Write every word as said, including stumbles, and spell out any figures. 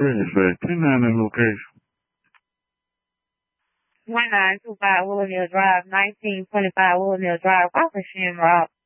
address at? Ten nine that location. one nine two five Willow Mill Drive, nineteen twenty-five Willow Mill Drive, Crawford Shamrock.